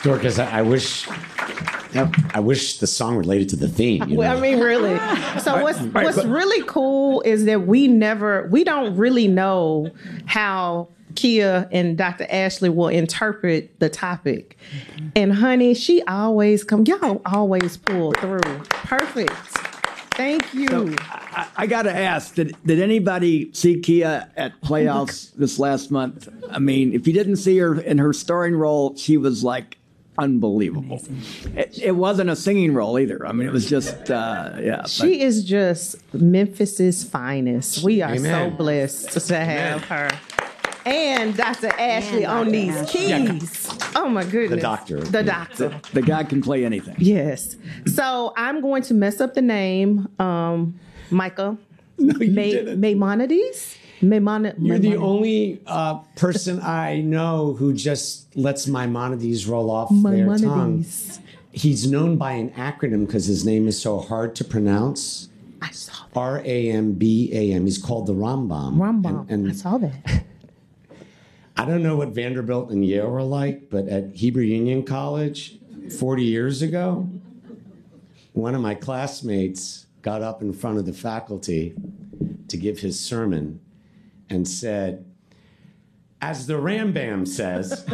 Dorcas, I wish the song related to the theme. You know? Well, I mean, really. So what's really cool is that we don't really know how Kia and Dr. Ashley will interpret the topic. And honey, y'all always pull through. Perfect. Thank you. So, I got to ask, did anybody see Kia at Playhouse this last month? I mean, if you didn't see her in her starring role, she was like unbelievable. It wasn't a singing role either. I mean, it was just, yeah. She is just Memphis's finest. We are so blessed to have her. And Dr. Ashley on these keys. Yeah. Oh, my goodness. The doctor. The guy can play anything. Yes. So I'm going to mess up the name. Micah. No, you didn't. Maimonides? You're the only person I know who just lets Maimonides roll off their tongue. He's known by an acronym because his name is so hard to pronounce. I saw that. Rambam. He's called the Rambam. Rambam. And I saw that. I don't know what Vanderbilt and Yale were like, but at Hebrew Union College 40 years ago, one of my classmates got up in front of the faculty to give his sermon and said, as the Rambam says,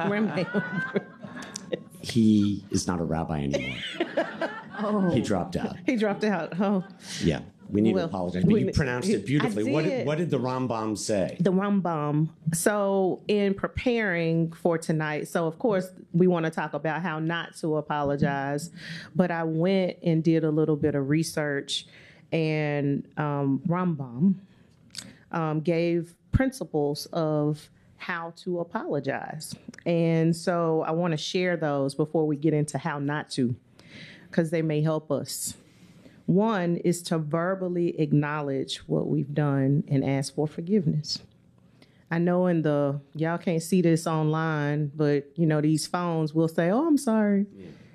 he is not a rabbi anymore. Oh. He dropped out. He dropped out. Oh. Yeah. We need to apologize. But you pronounced it beautifully. What did the Rambam say? The Rambam. So in preparing for tonight, so of course we want to talk about how not to apologize, but I went and did a little bit of research, and Rambam gave principles of how to apologize. And so I want to share those before we get into how not to, because they may help us. One is to verbally acknowledge what we've done and ask for forgiveness. I know y'all can't see this online, but, these phones will say, oh, I'm sorry,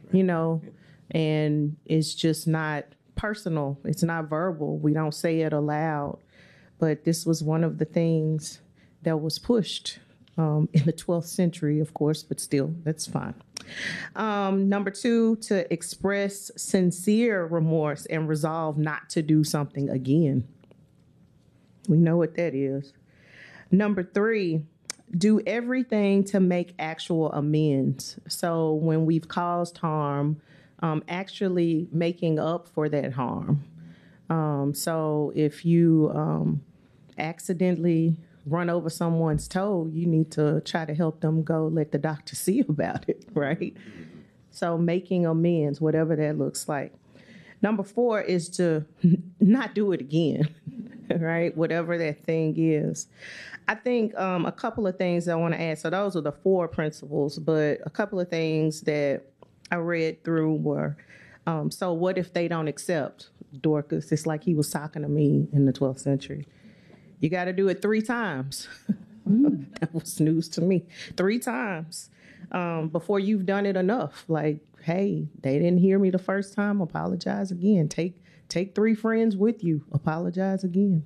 and it's just not personal. It's not verbal. We don't say it aloud. But this was one of the things that was pushed in the 12th century, of course, but still, that's fine. Number 2, to express sincere remorse and resolve not to do something again. We know what that is. Number 3, do everything to make actual amends. So when we've caused harm, actually making up for that harm. So if you accidentally run over someone's toe, you need to try to help them go let the doctor see about it, right? So making amends, whatever that looks like. Number 4 is to not do it again, right? Whatever that thing is. I think a couple of things I want to add. So those are the 4 principles, but a couple of things that I read through were, so what if they don't accept Dorcas? It's like he was talking to me in the 12th century. You got to do it 3 times. That was news to me. 3 times before you've done it enough. Like, hey, they didn't hear me the first time. Apologize again. Take 3 friends with you. Apologize again.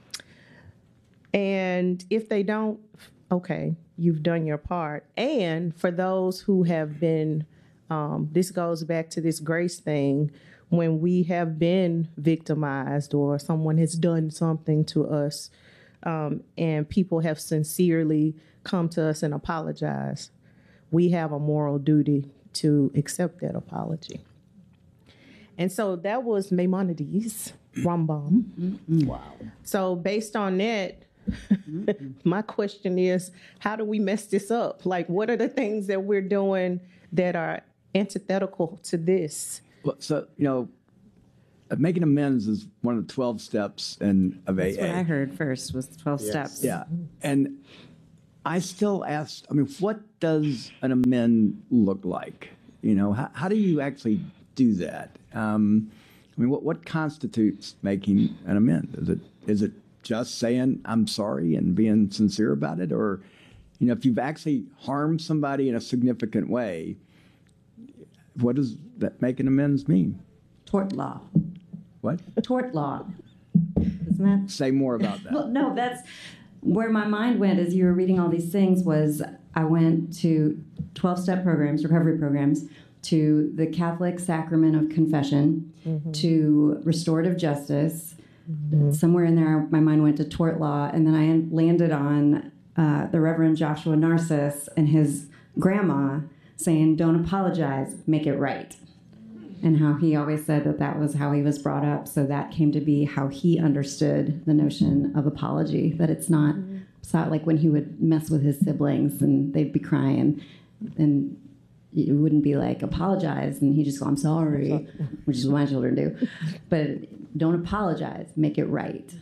And if they don't, okay, you've done your part. And for those who have been, this goes back to this grace thing. When we have been victimized or someone has done something to us, and people have sincerely come to us and apologized, we have a moral duty to accept that apology. And so that was Maimonides, Rambam. Mm-hmm. Wow. So based on that, my question is, how do we mess this up? Like, what are the things that we're doing that are antithetical to this? Well, so, making amends is one of the 12 steps of AA. That's what I heard first was 12 steps. Yeah. And I still ask, what does an amend look like? How do you actually do that? What constitutes making an amend? Is it just saying, I'm sorry and being sincere about it? Or, if you've actually harmed somebody in a significant way, what does that making amends mean? Tort law. What? Tort law. Isn't that? Say more about that. Well, no, that's where my mind went as you were reading all these things was I went to 12-step programs, recovery programs, to the Catholic sacrament of confession, to restorative justice. Somewhere in there, my mind went to tort law, and then I landed on the Reverend Joshua Narcisse and his grandma saying, "Don't apologize, make it right." And how he always said that that was how he was brought up. So that came to be how he understood the notion of apology, that it's not like when he would mess with his siblings and they'd be crying, and it wouldn't be like, apologize, and he'd just go, "I'm sorry," which is what my children do. But don't apologize, make it right.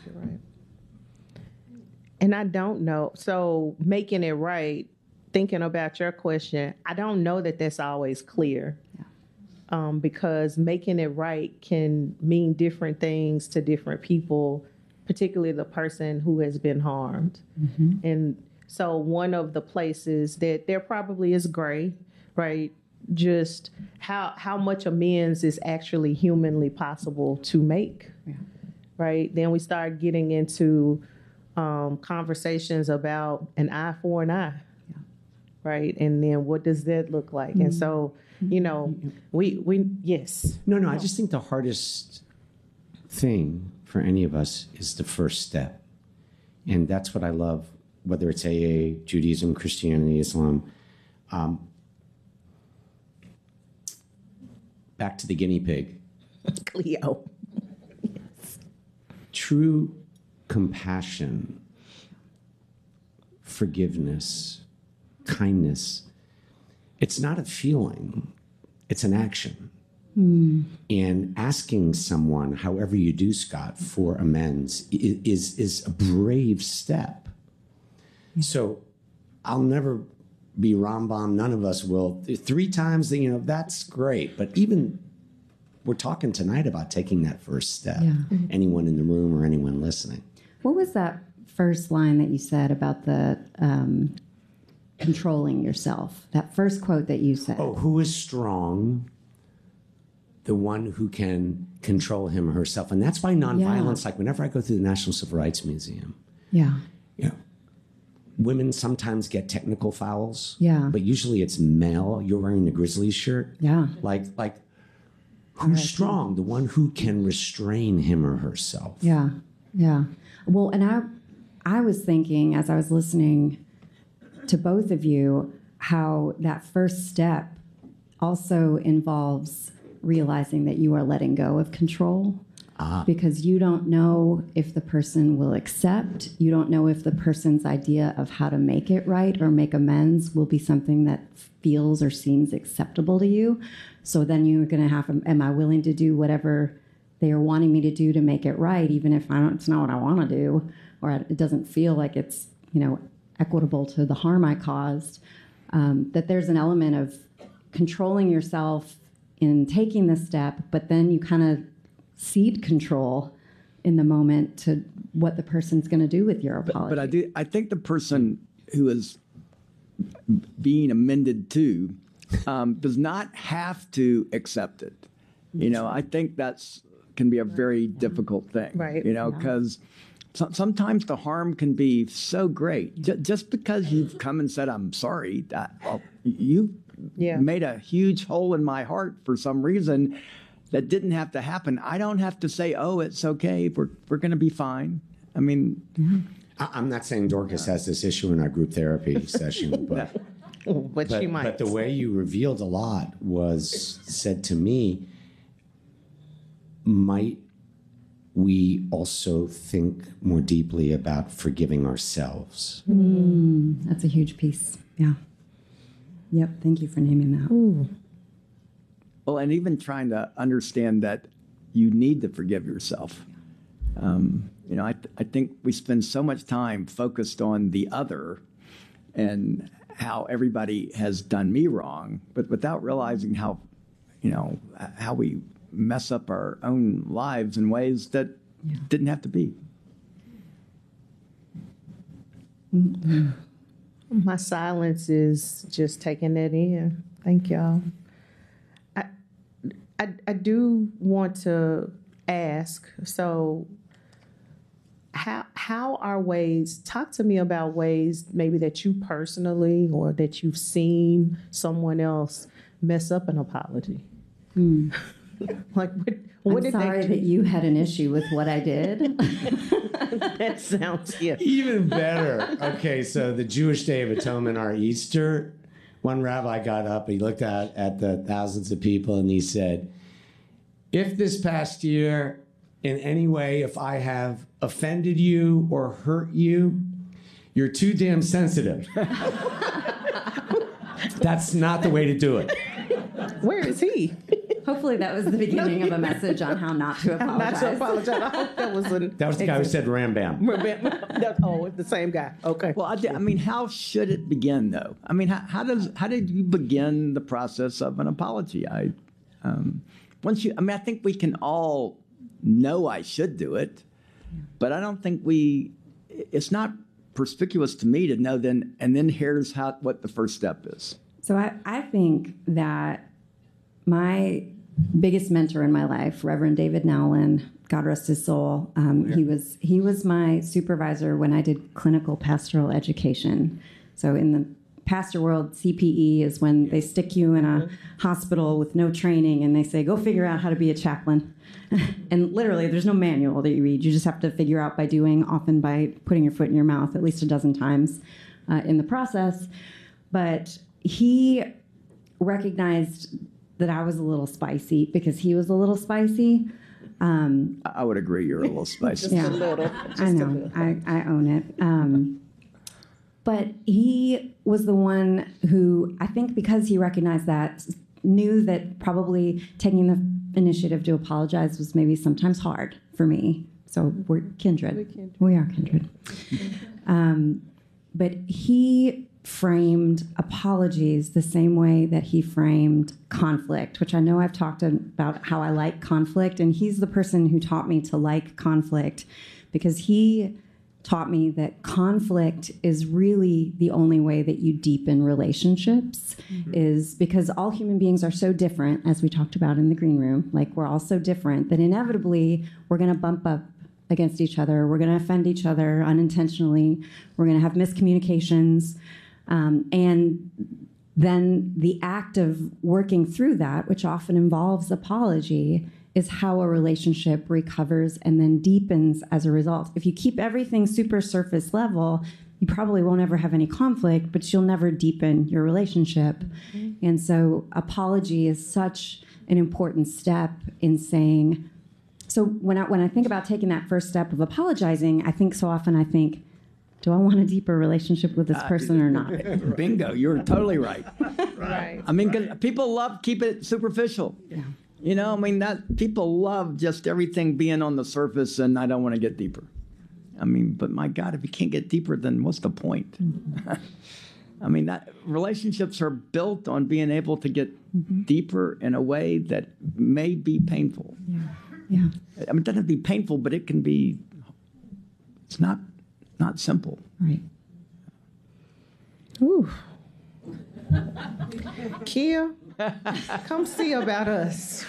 And I don't know. So making it right, thinking about your question, I don't know that that's always clear. Because making it right can mean different things to different people, particularly the person who has been harmed. And so one of the places that there probably is gray, right? Just how much amends is actually humanly possible to make, right? Then we start getting into conversations about an eye for an eye, right? And then what does that look like? And so, you know, we yes. No, I just think the hardest thing for any of us is the first step. And that's what I love, whether it's AA, Judaism, Christianity, Islam. Back to the guinea pig. Cleo. True compassion, forgiveness, kindness, it's not a feeling, it's an action. And asking someone, however you do, Scott, for amends is a brave step. So I'll never be Rambam, none of us will. 3 times, you know, that's great. But even we're talking tonight about taking that first step. Anyone in the room or anyone listening. What was that first line that you said about the controlling yourself? That first quote that you said. Oh, who is strong? The one who can control him or herself. And that's why nonviolence, like whenever I go through the National Civil Rights Museum, you know, women sometimes get technical fouls, but usually it's male. You're wearing the Grizzlies shirt. Like who's strong? The one who can restrain him or herself. Well, and I was thinking as I was listening to both of you, how that first step also involves realizing that you are letting go of control. Because you don't know if the person will accept. You don't know if the person's idea of how to make it right or make amends will be something that feels or seems acceptable to you. So then you're going to have, am I willing to do whatever they are wanting me to do to make it right, even if it's not what I want to do, or it doesn't feel like it's, you know, equitable to the harm I caused. That there's an element of controlling yourself in taking the step, but then you kind of cede control in the moment to what the person's going to do with your apology. But I think the person who is being amended to does not have to accept it. You know, I think that's can be a very difficult thing. Right. You know, because sometimes the harm can be so great. Just because you've come and said, "I'm sorry," you made a huge hole in my heart for some reason. That didn't have to happen. I don't have to say, "Oh, it's okay. We're going to be fine." I mean, I'm not saying Dorcas has this issue in our group therapy session, but she might. But the way you revealed a lot was said to me, might we also think more deeply about forgiving ourselves? That's a huge piece. Yeah. Yep. Thank you for naming that. Ooh. Well, and even trying to understand that you need to forgive yourself. You know, I think we spend so much time focused on the other and how everybody has done me wrong, but without realizing how, you know, how we mess up our own lives in ways that didn't have to be. My silence is just taking that in. Thank y'all. I do want to ask, so how are ways, talk to me about ways maybe that you personally or that you've seen someone else mess up an apology. Like what I'm did sorry they that you had an issue with what I did. that sounds, yeah. Even better. Okay, so the Jewish Day of Atonement, our Easter, one rabbi got up, he looked at the thousands of people, and he said, if this past year, in any way, if I have offended you or hurt you, you're too damn sensitive. That's not the way to do it. Where is he? Hopefully that was the beginning of a message on how not to apologize. Not to apologize. I hope that was That was the guy who said Ram Bam. Oh, it's the same guy. Okay. Well, I mean, how should it begin, though? I mean, how did you begin the process of an apology? I think we can all know I should do it, but I don't think it's not perspicuous to me to know then, and then here's what the first step is. So I think that my biggest mentor in my life, Reverend David Nowlin, God rest his soul, he was my supervisor when I did clinical pastoral education. So in the pastor world, CPE is when they stick you in a hospital with no training and they say, go figure out how to be a chaplain. And literally, there's no manual that you read. You just have to figure out by doing, often by putting your foot in your mouth at least a dozen times in the process. But he recognized that I was a little spicy because he was a little spicy. I would agree you're a little spicy. Just a little. I know. I own it. But he was the one who, I think because he recognized that, knew that probably taking the initiative to apologize was maybe sometimes hard for me. So we're kindred. We are kindred. But he framed apologies the same way that he framed conflict, which I know I've talked about how I like conflict, and he's the person who taught me to like conflict because he taught me that conflict is really the only way that you deepen relationships, is because all human beings are so different, as we talked about in the green room. Like, we're all so different that inevitably we're going to bump up against each other. We're going to offend each other unintentionally. We're going to have miscommunications. And then the act of working through that, which often involves apology, is how a relationship recovers and then deepens as a result. If you keep everything super surface level, you probably won't ever have any conflict, but you'll never deepen your relationship. And so apology is such an important step in saying, so when I think about taking that first step of apologizing, I think, do I want a deeper relationship with this person or not? Bingo, you're totally right. Right. I mean, 'cause people love keep it superficial. Yeah. You know, I mean, that people love just everything being on the surface, and I don't want to get deeper. I mean, but my God, if you can't get deeper, then what's the point? I mean, that relationships are built on being able to get deeper in a way that may be painful. Yeah. I mean, it doesn't have to be painful, but it can be. It's not simple. Right. Ooh. Kia, come see about us.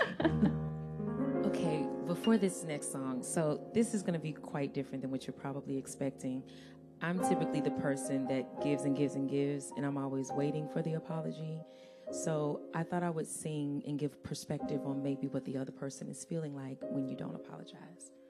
Okay, before this next song, so this is going to be quite different than what you're probably expecting. I'm typically the person that gives and gives and gives, and I'm always waiting for the apology. So I thought I would sing and give perspective on maybe what the other person is feeling like when you don't apologize.